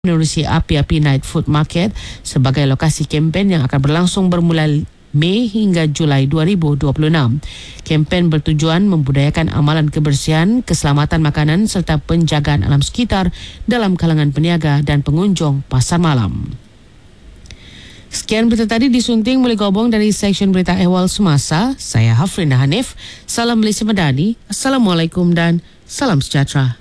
menerusi Api-Api Night Food Market sebagai lokasi kempen yang akan berlangsung bermula Mei hingga Julai 2026. Kempen bertujuan membudayakan amalan kebersihan, keselamatan makanan serta penjagaan alam sekitar dalam kalangan peniaga dan pengunjung pasar malam. Sekian berita tadi disunting oleh Gobong dari Seksyen Berita Ehwal Semasa. Saya Hafrinda Hanif. Salam Malaysia Madani. Assalamualaikum dan salam sejahtera.